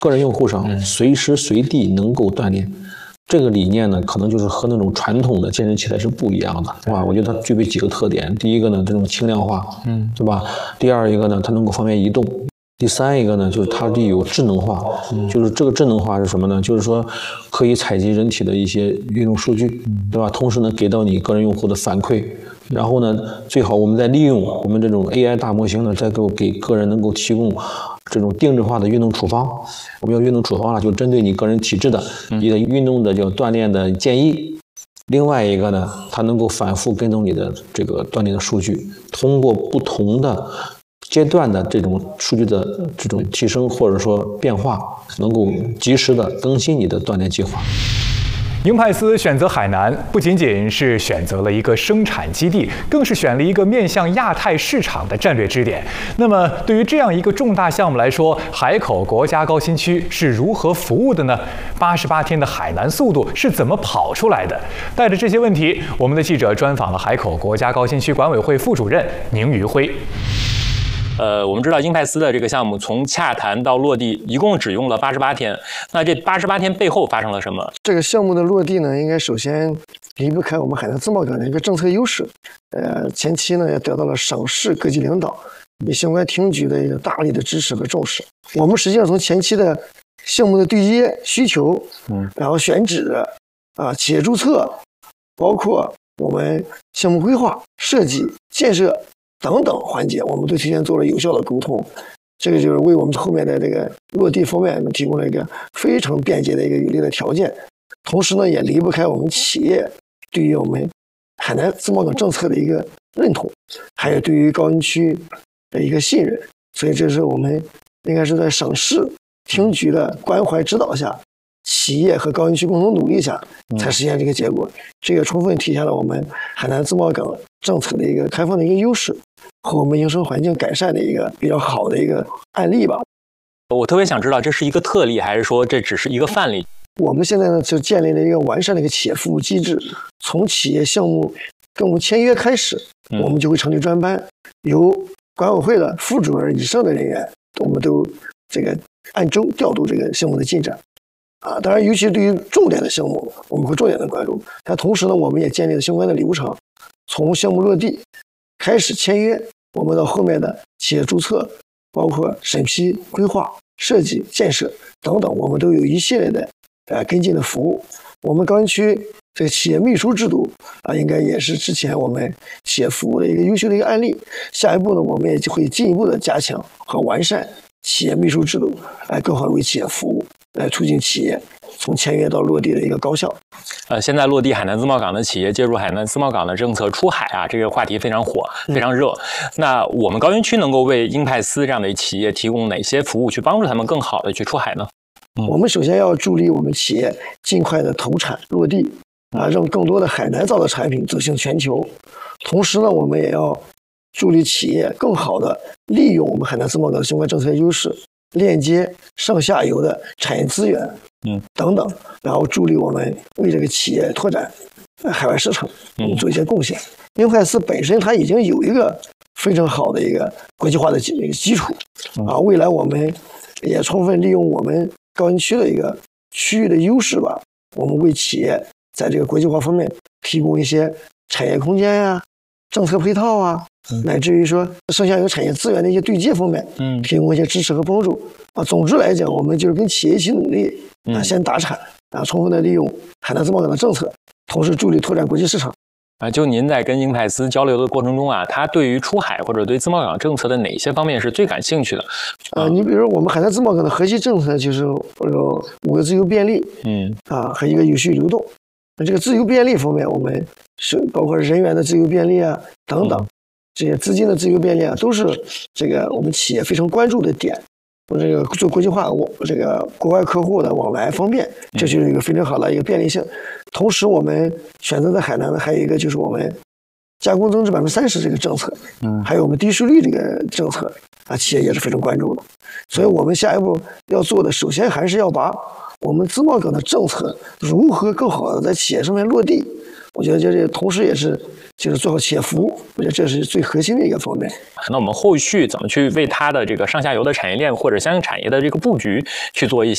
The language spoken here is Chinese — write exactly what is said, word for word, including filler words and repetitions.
个人用户上随时随地能够锻炼。这个理念呢，可能就是和那种传统的健身器材是不一样的，是吧？我觉得它具备几个特点。第一个呢，这种轻量化，嗯，对吧？第二一个呢，它能够方便移动。第三一个呢，就是它具有智能化，嗯、就是这个智能化是什么呢？就是说可以采集人体的一些运动数据，对吧？同时呢，给到你个人用户的反馈。然后呢，最好我们再利用我们这种 A I 大模型呢，再够给个人能够提供这种定制化的运动处方。我们要运动处方呢，就针对你个人体质的你的运动的叫锻炼的建议。另外一个呢，它能够反复跟踪你的这个锻炼的数据，通过不同的阶段的这种数据的这种提升或者说变化，能够及时的更新你的锻炼计划。 英派斯选择海南，不仅仅是选择了一个生产基地，更是选了一个面向亚太市场的战略支点。那么，对于这样一个重大项目来说，海口国家高新区是如何服务的呢？八十八天的海南速度是怎么跑出来的？带着这些问题，我们的记者专访了海口国家高新区管委会副主任宁余辉。 呃，我们知道英派斯的这个项目从洽谈到落地一共只用了八十八天，那这八十八天背后发生了什么？ 这个项目的落地呢，应该首先离不开我们海南自贸港的一个政策优势。呃，前期呢也得到了省市各级领导与相关厅局的一个大力的支持和重视。我们实际上从前期的项目的对接需求，嗯，然后选址啊、企业注册，包括我们项目规划、设计、建设等等环节，我们都提前做了有效的沟通，这个就是为我们后面的这个落地方面提供了一个非常便捷的一个有利的条件。同时呢，也离不开我们企业对于我们海南自贸港政策的一个认同，还有对于高新区的一个信任。所以这是我们应该是在省市厅局的关怀指导下，企业和高新区共同努力下才实现这个结果。这个充分体现了我们海南自贸港政策的一个开放的一个优势和我们营商环境改善的一个比较好的一个案例吧。 我特别想知道，这是一个特例，还是说这只是一个范例？ 我们现在呢，就建立了一个完善的一个企业服务机制，从企业项目跟我们签约开始，我们就会成立专班，由管委会的副主任以上的人员，我们都这个按周调度这个项目的进展。啊，当然，尤其对于重点的项目，我们会重点的关注。但同时呢，我们也建立了相关的流程，从项目落地开始签约，我们到后面的企业注册，包括审批、规划、设计、建设等等，我们都有一系列的呃跟进的服务。我们高新区这个企业秘书制度啊，应该也是之前我们企业服务的一个优秀的一个案例。下一步呢，我们也就会进一步的加强和完善企业秘书制度，来更好的为企业服务，来促进企业从签约到落地的一个高效。 呃，现在落地海南自贸港的企业介入海南自贸港的政策出海啊，这个话题非常火，非常热。嗯、那我们高新区能够为英派斯这样的企业提供哪些服务，去帮助他们更好的去出海呢？ 嗯、我们首先要助力我们企业尽快的投产落地，啊，让更多的海南造的产品走向全球。同时呢，我们也要助力企业更好的利用我们海南自贸港的相关政策优势，链接上下游的产业资源，嗯，等等，然后助力我们为这个企业拓展海外市场，嗯，做一些贡献。英派斯本身它已经有一个非常好的一个国际化的基基础啊，未来我们也充分利用我们高新区的一个区域的优势吧，我们为企业在这个国际化方面提供一些产业空间呀、啊、政策配套啊。嗯、乃至于说上下游产业资源的一些对接方面，嗯，提供一些支持和帮助啊。总之来讲，我们就是跟企业一起努力啊，先打产啊，充分的利用海南自贸港的政策，同时助力拓展国际市场。 啊，就您在跟英派斯交流的过程中啊，他对于出海或者对自贸港政策的哪些方面是最感兴趣的？ 啊，你比如我们海南自贸港的核心政策就是呃五个自由便利，嗯，啊和一个有序流动。那这个自由便利方面，我们是包括人员的自由便利啊等等。嗯，这些资金的自由便利啊，都是这个我们企业非常关注的点。我这个做国际化，我这个国外客户的往来方便，这就是一个非常好的一个便利性。同时，我们选择在海南的还有一个就是我们加工增值百分之三十这个政策，嗯，还有我们低税率这个政策啊，企业也是非常关注的。所以我们下一步要做的，首先还是要把我们自贸港的政策如何更好的在企业上面落地。我觉得这这同时也是就是做好企业服务，我觉得这是最核心的一个方面。 那我们后续怎么去为它的这个上下游的产业链或者相应产业的这个布局去做一些